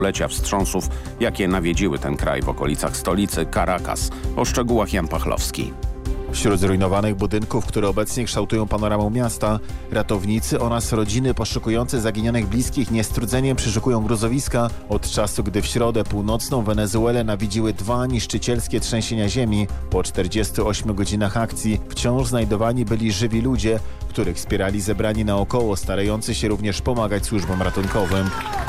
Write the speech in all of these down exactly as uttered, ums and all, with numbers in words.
lecia wstrząsów, jakie nawiedziły ten kraj w okolicach stolicy Caracas. O szczegółach Jan Pachlowski. Wśród zrujnowanych budynków, które obecnie kształtują panoramę miasta, ratownicy oraz rodziny poszukujące zaginionych bliskich niestrudzeniem przeszukują gruzowiska od czasu, gdy w środę północną Wenezuelę nawiedziły dwa niszczycielskie trzęsienia ziemi. Po czterdziestu ośmiu godzinach akcji wciąż znajdowani byli żywi ludzie, których wspierali zebrani naokoło, starający się również pomagać służbom ratunkowym.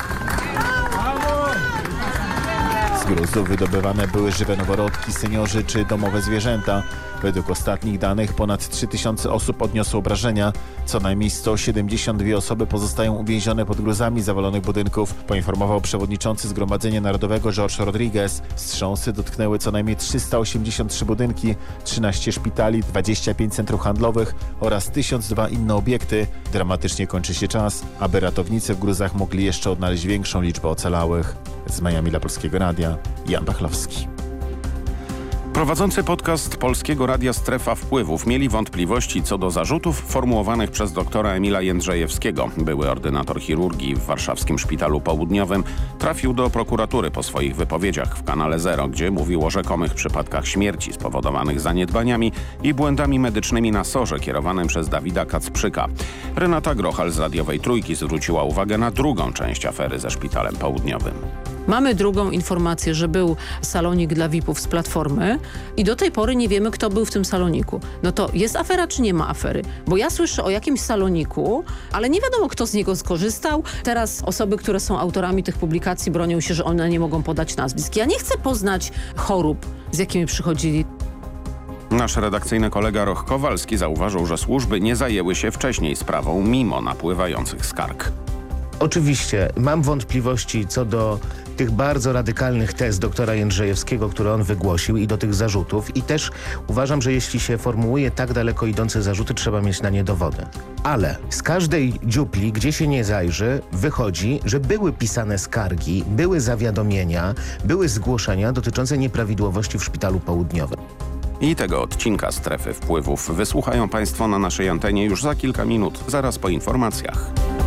Z gruzów wydobywane były żywe noworodki, seniorzy czy domowe zwierzęta. Według ostatnich danych ponad trzy tysiące osób odniosło obrażenia. Co najmniej sto siedemdziesiąt dwie osoby pozostają uwięzione pod gruzami zawalonych budynków, poinformował przewodniczący Zgromadzenia Narodowego George Rodriguez. Wstrząsy dotknęły co najmniej trzysta osiemdziesiąt trzy budynki, trzynaście szpitali, dwadzieścia pięć centrów handlowych oraz tysiąc dwa inne obiekty. Dramatycznie kończy się czas, aby ratownicy w gruzach mogli jeszcze odnaleźć większą liczbę ocalałych. Z Miami dla Polskiego Radia, Jan Pachlowski. Prowadzący podcast Polskiego Radia Strefa Wpływów mieli wątpliwości co do zarzutów formułowanych przez doktora Emila Jędrzejewskiego. Były ordynator chirurgii w warszawskim Szpitalu Południowym trafił do prokuratury po swoich wypowiedziach w kanale Zero, gdzie mówił o rzekomych przypadkach śmierci spowodowanych zaniedbaniami i błędami medycznymi na sorze kierowanym przez Dawida Kacprzyka. Renata Grochal z radiowej Trójki zwróciła uwagę na drugą część afery ze Szpitalem Południowym. Mamy drugą informację, że był salonik dla V I P ów z Platformy i do tej pory nie wiemy, kto był w tym saloniku. No to jest afera, czy nie ma afery? Bo ja słyszę o jakimś saloniku, ale nie wiadomo, kto z niego skorzystał. Teraz osoby, które są autorami tych publikacji, bronią się, że one nie mogą podać nazwisk. Ja nie chcę poznać chorób, z jakimi przychodzili. Nasz redakcyjny kolega Roch Kowalski zauważył, że służby nie zajęły się wcześniej sprawą, mimo napływających skarg. Oczywiście mam wątpliwości co do tych bardzo radykalnych tez doktora Jędrzejewskiego, które on wygłosił i do tych zarzutów i też uważam, że jeśli się formułuje tak daleko idące zarzuty, trzeba mieć na nie dowody. Ale z każdej dziupli, gdzie się nie zajrzy, wychodzi, że były pisane skargi, były zawiadomienia, były zgłoszenia dotyczące nieprawidłowości w Szpitalu Południowym. I tego odcinka Strefy Wpływów wysłuchają Państwo na naszej antenie już za kilka minut, zaraz po informacjach.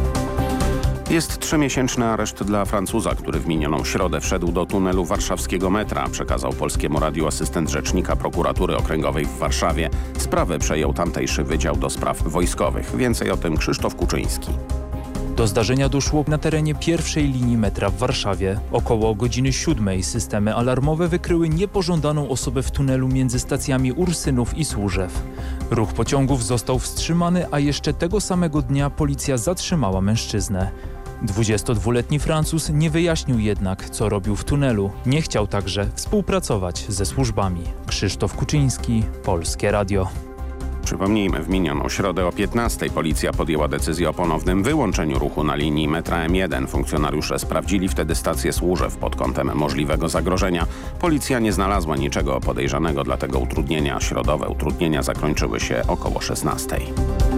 Jest trzymiesięczny areszt dla Francuza, który w minioną środę wszedł do tunelu warszawskiego metra, przekazał Polskiemu Radiu asystent rzecznika prokuratury okręgowej w Warszawie. Sprawę przejął tamtejszy Wydział do Spraw Wojskowych. Więcej o tym Krzysztof Kuczyński. Do zdarzenia doszło na terenie pierwszej linii metra w Warszawie. Około godziny siódmej systemy alarmowe wykryły niepożądaną osobę w tunelu między stacjami Ursynów i Służew. Ruch pociągów został wstrzymany, a jeszcze tego samego dnia policja zatrzymała mężczyznę. dwudziestodwuletni Francuz nie wyjaśnił jednak, co robił w tunelu. Nie chciał także współpracować ze służbami. Krzysztof Kuczyński, Polskie Radio. Przypomnijmy, w minioną środę o piętnastej policja podjęła decyzję o ponownym wyłączeniu ruchu na linii metra M jeden. Funkcjonariusze sprawdzili wtedy stację Służew pod kątem możliwego zagrożenia. Policja nie znalazła niczego podejrzanego, dlatego utrudnienia środowe utrudnienia zakończyły się około szesnastej.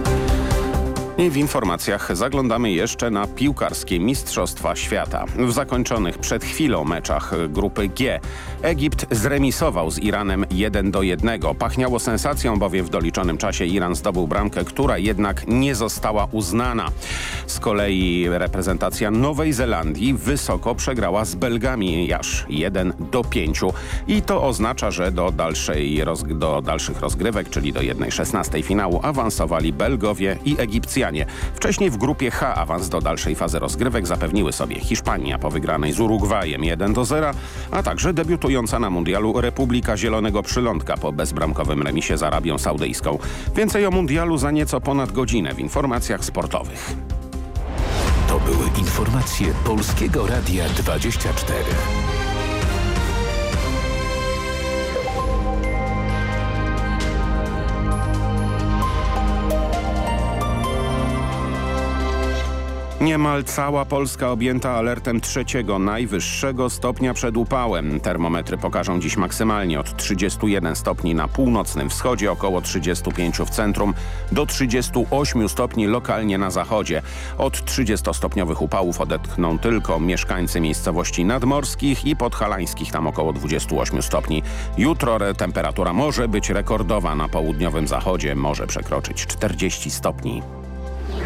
I w informacjach zaglądamy jeszcze na piłkarskie Mistrzostwa Świata. W zakończonych przed chwilą meczach grupy G Egipt zremisował z Iranem jeden do jednego. Pachniało sensacją, bowiem w doliczonym czasie Iran zdobył bramkę, która jednak nie została uznana. Z kolei reprezentacja Nowej Zelandii wysoko przegrała z Belgami aż jeden do pięciu. I to oznacza, że do, dalszej roz- do dalszych rozgrywek, czyli do jednej szesnastej finału awansowali Belgowie i Egipcjanie. Wcześniej w grupie H awans do dalszej fazy rozgrywek zapewniły sobie Hiszpania po wygranej z Urugwajem jeden do zera, a także debiutująca na mundialu Republika Zielonego Przylądka po bezbramkowym remisie z Arabią Saudyjską. Więcej o mundialu za nieco ponad godzinę w informacjach sportowych. To były informacje Polskiego Radia dwadzieścia cztery. Niemal cała Polska objęta alertem trzeciego, najwyższego stopnia przed upałem. Termometry pokażą dziś maksymalnie od trzydziestu jeden stopni na północnym wschodzie, około trzydziestu pięciu w centrum, do trzydziestu ośmiu stopni lokalnie na zachodzie. Od trzydziestostopniowych upałów odetchną tylko mieszkańcy miejscowości nadmorskich i podhalańskich, tam około dwudziestu ośmiu stopni. Jutro temperatura może być rekordowa na południowym zachodzie, może przekroczyć czterdzieści stopni.